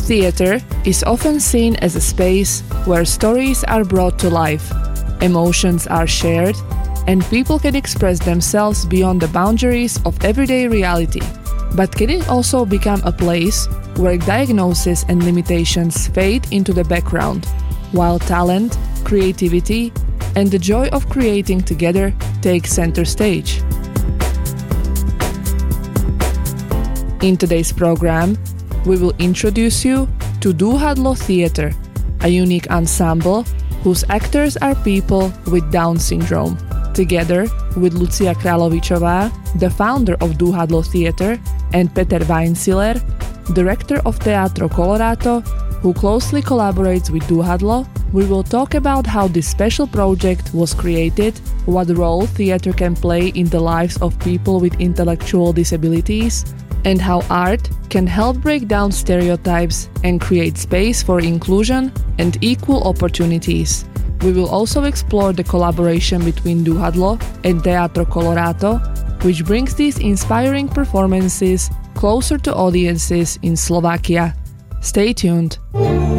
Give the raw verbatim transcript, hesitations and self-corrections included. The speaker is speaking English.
Theatre is often seen as a space where stories are brought to life, emotions are shared, and people can express themselves beyond the boundaries of everyday reality. But can it also become a place where diagnosis and limitations fade into the background, while talent, creativity, and the joy of creating together take center stage? In today's program, we will introduce you to Dúhadlo Theatre, a unique ensemble whose actors are people with Down syndrome. Together with Lucia Královičová, the founder of Dúhadlo Theatre, and Peter Weinziller, director of Teatro Colorato, who closely collaborates with Dúhadlo, we will talk about how this special project was created, what role theatre can play in the lives of people with intellectual disabilities, and how art can help break down stereotypes and create space for inclusion and equal opportunities. We will also explore the collaboration between Dúhadlo and Teatro Colorato, which brings these inspiring performances closer to audiences in Slovakia. Stay tuned!